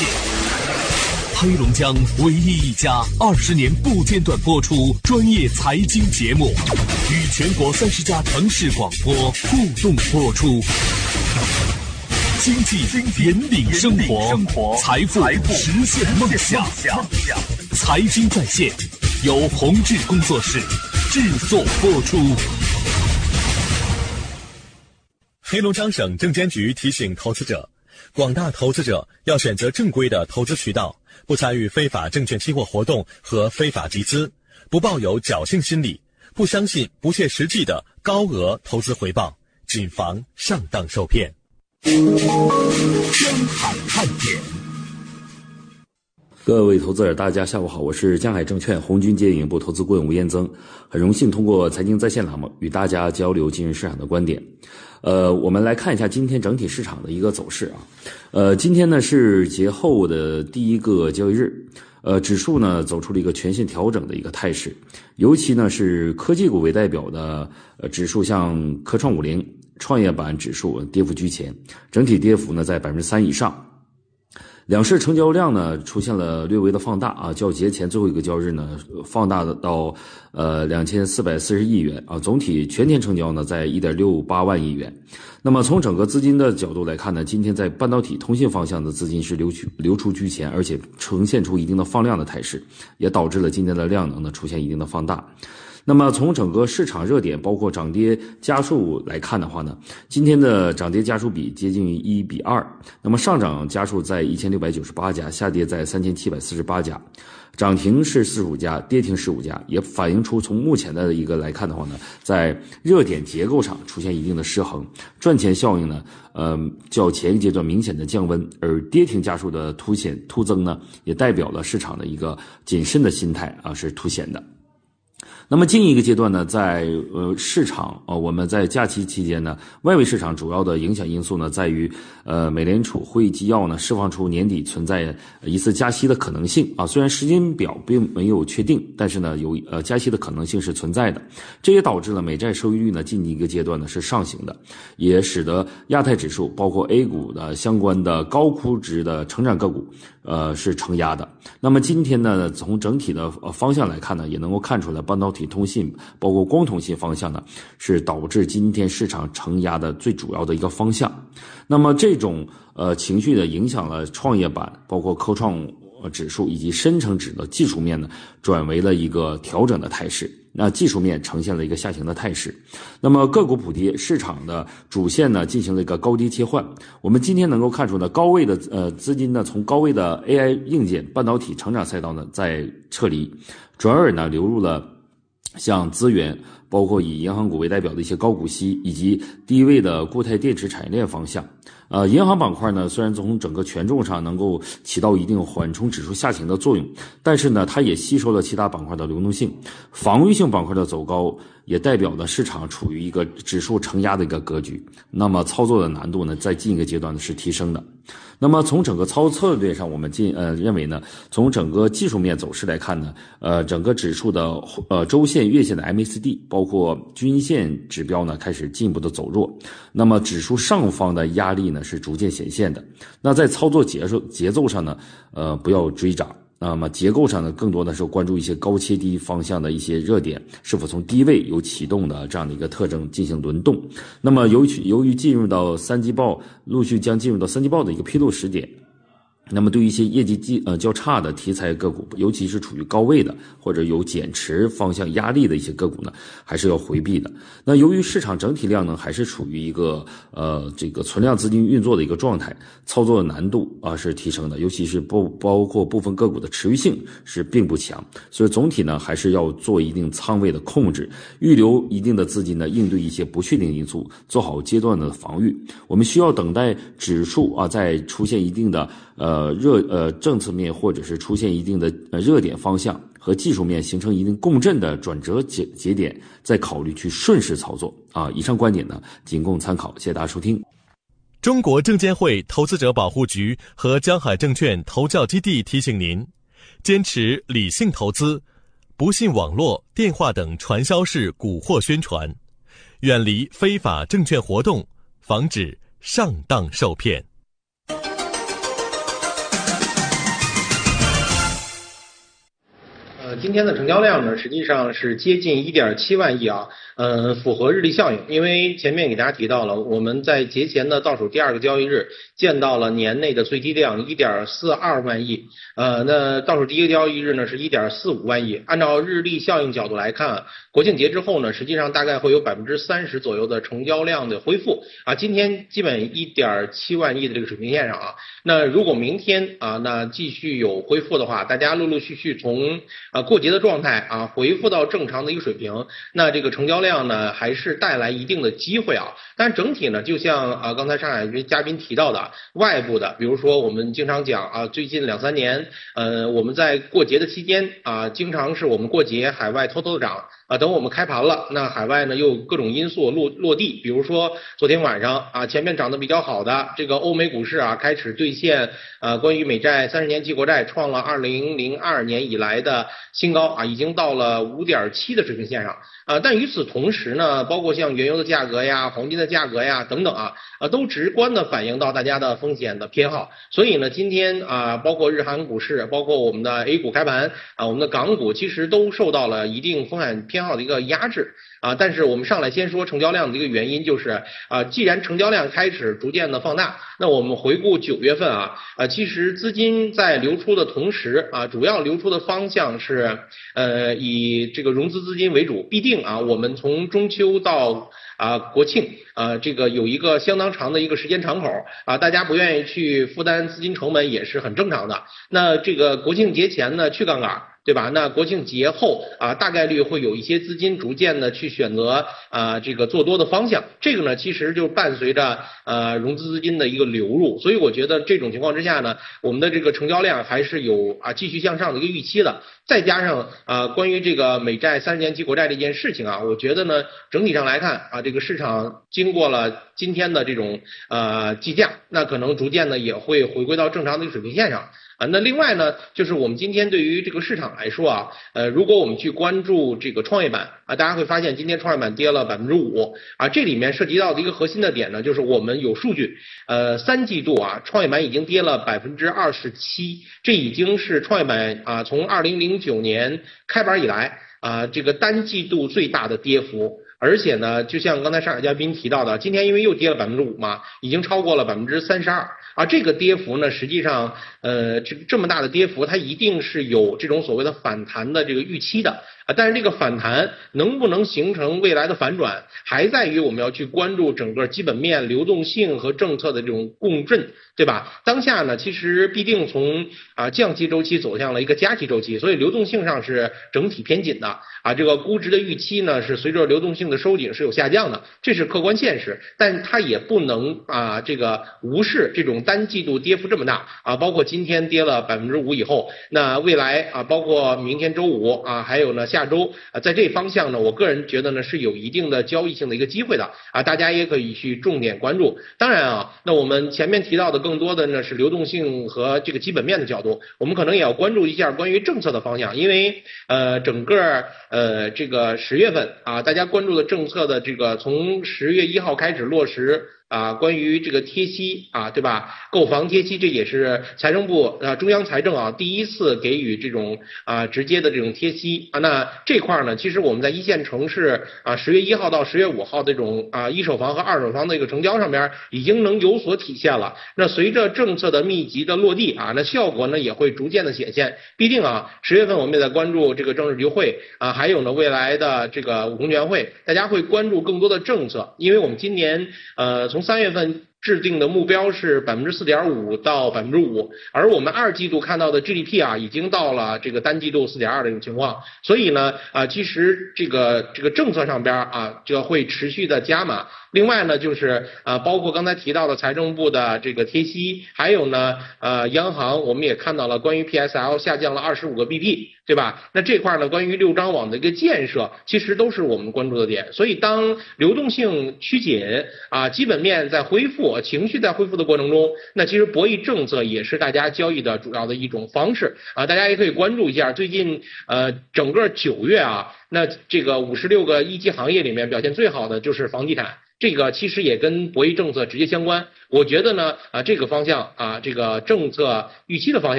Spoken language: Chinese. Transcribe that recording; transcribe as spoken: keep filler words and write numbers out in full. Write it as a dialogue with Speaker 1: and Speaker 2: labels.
Speaker 1: 线。黑龙江唯一一家二十年不间断播出专业财经节目，与全国三十家城市广播互动播出。经济引领生活，财富实现梦想。财经在线由宏志工作室制作播出。
Speaker 2: 黑龙江省证监局提醒投资者，广大投资者要选择正规的投资渠道，不参与非法证券期货活动和非法集资，不抱有侥幸心理，不相信不切实际的高额投资回报，谨防上当受骗。
Speaker 1: 江海看点，
Speaker 3: 各位投资者，大家下午好，我是江海证券红军接营部投资顾问吴彦增，很荣幸通过财经在线栏目与大家交流今日市场的观点。呃，我们来看一下今天整体市场的一个走势啊。呃，今天呢是节后的第一个交易日，呃，指数呢走出了一个全线调整的一个态势，尤其呢是科技股为代表的呃指数，像科创五零、创业板指数跌幅居前，整体跌幅呢在百分之三以上。两市成交量呢出现了略微的放大啊，较节前最后一个交易日呢放大到呃两千四百四十亿元啊，总体全天成交呢在一点六八万亿元。那么从整个资金的角度来看呢，今天在半导体、通信方向的资金是流去流出居前，而且呈现出一定的放量的态势，也导致了今天的量能呢出现一定的放大。那么从整个市场热点包括涨跌家数来看的话呢，今天的涨跌家数比接近于一比二，那么上涨家数在一千六百九十八家，下跌在三千七百四十八家，涨停是四十五家，跌停十五家，也反映出从目前的一个来看的话呢，在热点结构上出现一定的失衡，赚钱效应呢呃较前一阶段明显的降温，而跌停家数的凸显突增呢，也代表了市场的一个谨慎的心态啊是凸显的。那么近一个阶段呢，在呃市场呃我们在假期期间呢，外围市场主要的影响因素呢，在于呃美联储会议纪要呢释放出年底存在一次加息的可能性啊，虽然时间表并没有确定，但是呢有呃加息的可能性是存在的，这也导致了美债收益率呢近一个阶段呢是上行的，也使得亚太指数包括 A 股的相关的高估值的成长个股呃是承压的。那么今天呢，从整体的方向来看呢，也能够看出来半导体、通信包括光通信方向呢是导致今天市场承压的最主要的一个方向。那么这种呃情绪的影响了创业板包括科创指数以及深成指的技术面呢转为了一个调整的态势，那技术面呈现了一个下行的态势。那么个股普跌，市场的主线呢进行了一个高低切换。我们今天能够看出呢，高位的呃资金呢从高位的 A I 硬件、半导体成长赛道呢在撤离，转而呢流入了像资源，包括以银行股为代表的一些高股息以及低位的固态电池产业链方向。呃，银行板块呢，虽然从整个权重上能够起到一定缓冲指数下行的作用，但是呢，它也吸收了其他板块的流动性。防御性板块的走高，也代表了市场处于一个指数承压的一个格局。那么操作的难度呢，在近一个阶段呢是提升的。那么从整个操作策略上，我们进呃认为呢，从整个技术面走势来看呢，呃整个指数的呃周线、月线的 M A C D 包括均线指标呢开始进一步的走弱，那么指数上方的压力呢是逐渐显现的。那在操作节奏节奏上呢，呃不要追涨。那么结构上呢，更多的是关注一些高切低方向的一些热点是否从低位有启动的这样的一个特征进行轮动。那么由于由于进入到三季报，陆续将进入到三季报的一个披露时点，那么对于一些业绩绩呃较差的题材个股，尤其是处于高位的或者有减持方向压力的一些个股呢，还是要回避的。那由于市场整体量呢还是处于一个呃这个存量资金运作的一个状态，操作的难度啊是提升的，尤其是包包括部分个股的持续性是并不强，所以总体呢还是要做一定仓位的控制，预留一定的资金呢应对一些不确定因素，做好阶段的防御。我们需要等待指数啊在出现一定的呃热呃政策面或者是出现一定的呃热点方向和技术面形成一定共振的转折节节点，再考虑去顺势操作啊。以上观点呢仅供参考，谢谢大家收听。
Speaker 2: 中国证监会投资者保护局和江海证券投教基地提醒您，坚持理性投资，不信网络、电话等传销式蛊惑宣传，远离非法证券活动，防止上当受骗。
Speaker 4: 今天的成交量呢，实际上是接近 一点七万亿啊，嗯，符合日历效应。因为前面给大家提到了，我们在节前的倒数第二个交易日见到了年内的最低量 一点四二万亿，呃，那倒数第一个交易日呢是 一点四五万亿。按照日历效应角度来看，国庆节之后呢，实际上大概会有 百分之三十 左右的成交量的恢复啊。今天基本 一点七万亿的这个水平线上啊，那如果明天啊，那继续有恢复的话，大家陆陆续续从啊过节的状态啊恢复到正常的一个水平，那这个成交量呢还是带来一定的机会啊。但整体呢，就像啊刚才上海嘉宾提到的，外部的，比如说我们经常讲啊，最近两三年，呃，我们在过节的期间啊，经常是我们过节海外偷偷的涨啊，等我们开盘了，那海外呢又各种因素落落地，比如说昨天晚上啊，前面涨得比较好的这个欧美股市啊，开始兑现呃关于美债三十年期国债创了二零零二年以来的新高啊，已经到了 五点七 的水平线上啊。但与此同时呢，包括像原油的价格呀、黄金的价格呀等等啊，啊都直观的反映到大家的风险的偏好。所以呢，今天啊，包括日韩股市，包括我们的 A 股开盘啊，我们的港股其实都受到了一定风险偏好的一个压制啊。但是我们上来先说成交量的一个原因，就是啊，既然成交量开始逐渐的放大，那我们回顾九月份啊，啊其实资金在流出的同时啊，主要流出的方向是呃以这个融资资金为主，必定啊，我们从中秋到啊国庆啊，这个有一个相当长的一个时间敞口啊，大家不愿意去负担资金成本也是很正常的。那这个国庆节前呢去杠杆，对吧？那国庆节后啊，大概率会有一些资金逐渐的去选择啊这个做多的方向，这个呢其实就伴随着呃融资资金的一个流入，所以我觉得这种情况之下呢，我们的这个成交量还是有啊继续向上的一个预期的。再加上啊关于这个美债三十年期国债这件事情啊，我觉得呢整体上来看啊，这个市场经过了今天的这种呃计价，那可能逐渐的也会回归到正常的一个水平线上。啊，那另外呢，就是我们今天对于这个市场来说啊，呃，如果我们去关注这个创业板啊，大家会发现今天创业板跌了百分之五啊，这里面涉及到的一个核心的点呢，就是我们有数据，呃，三季度啊，创业板已经跌了百分之二十七，这已经是创业板啊从二零零九年开板以来啊这个单季度最大的跌幅。而且呢，就像刚才上海嘉宾提到的，今天因为又跌了百分之五嘛，已经超过了百分之三十二啊。这个跌幅呢，实际上，呃，这这么大的跌幅，它一定是有这种所谓的反弹的这个预期的啊。但是这个反弹能不能形成未来的反转，还在于我们要去关注整个基本面、流动性和政策的这种共振，对吧？当下呢，其实必定从啊降息周期走向了一个加息周期，所以流动性上是整体偏紧的啊。这个估值的预期呢，是随着流动性的收紧是有下降的，这是客观现实，但它也不能啊这个无视这种单季度跌幅这么大啊，包括今天跌了百分之五以后，那未来啊包括明天周五啊，还有呢下周啊，在这方向呢，我个人觉得呢是有一定的交易性的一个机会的啊，大家也可以去重点关注。当然啊，那我们前面提到的更多的呢是流动性和这个基本面的角度，我们可能也要关注一下关于政策的方向，因为呃整个呃这个十月份啊，大家关注的政策的这个从十月一号开始落实啊，关于这个贴息啊，对吧？购房贴息，这也是财政部啊中央财政啊第一次给予这种啊直接的这种贴息啊。那这块呢，其实我们在一线城市啊十月一号到十月五号这种啊一手房和二手房的一个成交上边已经能有所体现了。那随着政策的密集的落地啊，那效果呢也会逐渐的显现。毕竟啊，十月份我们也在关注这个政治局会啊，还有呢未来的这个五中全会，大家会关注更多的政策，因为我们今年呃从三月份制定的目标是百分之四点五到百分之五，而我们二季度看到的 G D P 啊，已经到了这个单季度四点二的这种情况，所以呢啊，其实这个这个政策上边啊，就会持续的加码。另外呢，就是啊，包括刚才提到的财政部的这个贴息，还有呢，呃，央行我们也看到了关于 P S L 下降了二十五个 B P， 对吧？那这块呢，关于六张网的一个建设，其实都是我们关注的点。所以当流动性趋紧啊，基本面在恢复，情绪在恢复的过程中，那其实博弈政策也是大家交易的主要的一种方式啊。大家也可以关注一下最近呃整个九月啊，那这个五十六个一级行业里面表现最好的就是房地产。这个其实也跟博弈政策直接相关，我觉得呢啊这个方向啊这个政策预期的方向。